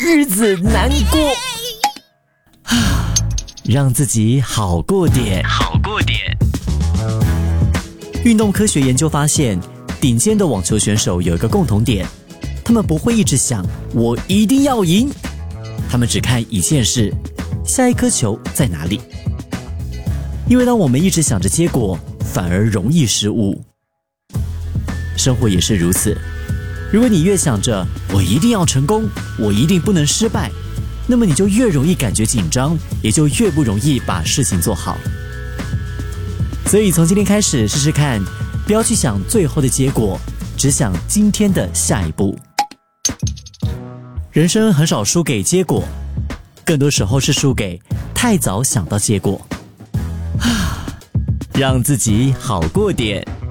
日子难过，让自己好过点。运动科学研究发现，顶尖的网球选手有一个共同点，他们不会一直想我一定要赢，他们只看一件事，下一颗球在哪里。因为当我们一直想着结果，反而容易失误。生活也是如此，如果你越想着我一定要成功，我一定不能失败，那么你就越容易感觉紧张，也就越不容易把事情做好。所以从今天开始试试看，不要去想最后的结果，只想今天的下一步。人生很少输给结果，更多时候是输给太早想到结果。让自己好过点。